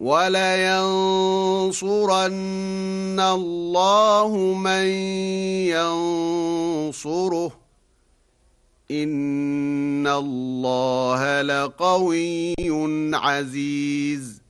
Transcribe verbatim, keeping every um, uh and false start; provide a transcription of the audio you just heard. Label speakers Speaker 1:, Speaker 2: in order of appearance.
Speaker 1: وَلَيَنصُرَنَّ اللَّهُ مَن يَنصُرُهُ إِنَّ اللَّهَ لَقَوِيٌّ عَزِيزٌ